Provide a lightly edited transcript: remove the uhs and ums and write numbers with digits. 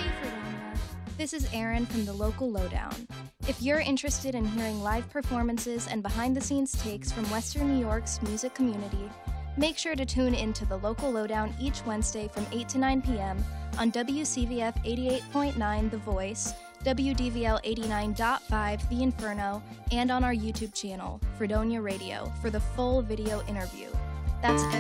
Fredonia. This is Erin from the Local Lowdown. If you're interested in hearing live performances and behind-the-scenes takes from Western New York's music community, make sure to tune into the Local Lowdown each Wednesday from 8 to 9 p.m. on WCVF 88.9 The Voice, WDVL 89.5 The Inferno, and on our YouTube channel, Fredonia Radio, for the full video interview. That's